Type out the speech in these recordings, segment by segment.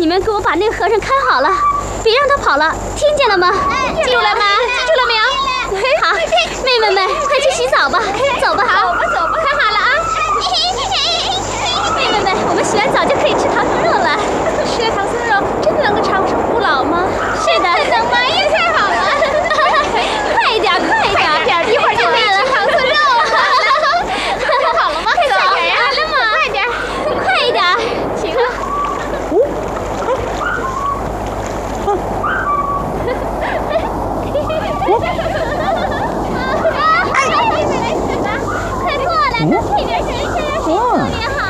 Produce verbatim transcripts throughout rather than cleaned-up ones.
你们给我把那个和尚看好了，别让他跑了，听见了吗？记住了吗？记住了没有？好，妹妹们，快去洗澡吧，走吧，好，走吧，走吧，看好了啊！妹妹们，我们洗完澡就可以吃唐僧肉了。吃了唐僧肉，真的能够长生不老吗？是的，能吗？也太好了！快一点，快一点，一会儿就可以吃唐僧肉了。看好了吗？快点呀！来了吗？快点，快一点！行了。哦。快过来，跟这边谁谁谁特别好。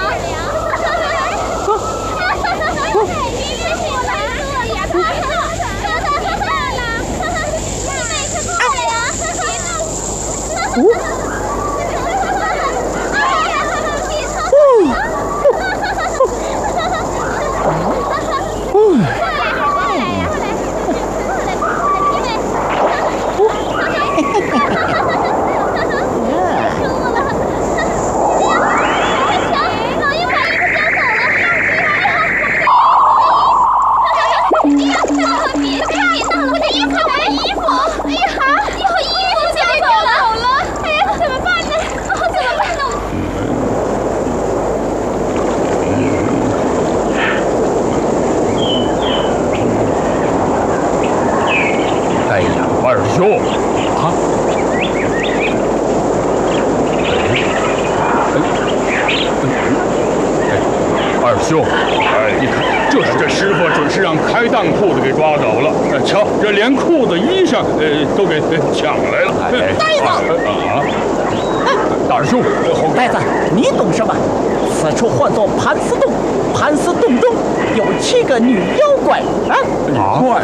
这连裤子、衣裳，呃，都给抢来了。 呆子！ 啊！大师兄， 呆子，你懂什么？此处唤作盘丝洞，盘丝洞中有七个女妖怪啊！ 女怪？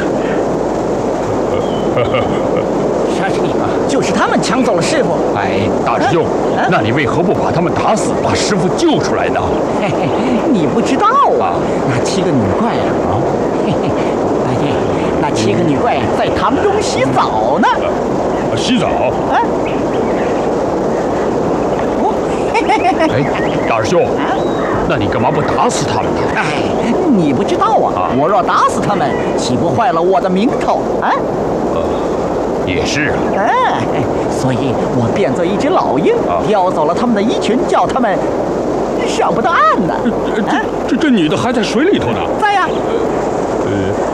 沙师弟，就是他们抢走了师傅。 哎，大师兄，啊、那你为何不把他们打死，把师傅救出来呢？ 嘿嘿，你不知道啊，那七个女怪啊，啊，嘿嘿，大爷。那七个女怪在塘中洗澡呢。 啊、洗澡？啊？ 哦， 哎，大师兄，啊、那你干嘛不打死他们呢？ 哎，你不知道啊！啊我若打死他们，岂不坏了我的名头啊？ 呃，也是啊。 哎，所以我变作一只老鹰，啊、叼走了他们的衣裙，叫他们上不到岸呢。 这这这这女的还在水里头呢。 在呀。 呃。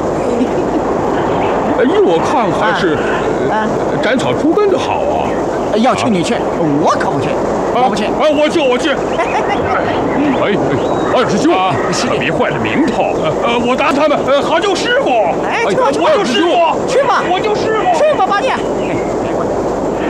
依我看，还是啊，斩草除根的好啊！ 要去你去，我可不去，我不去。 啊，我去，我去！哎，二师兄，师弟别坏了名头。呃，我打他们，呃，好救师傅。 哎， 我救师傅， 去吧， 我救师傅， 去吧，八戒。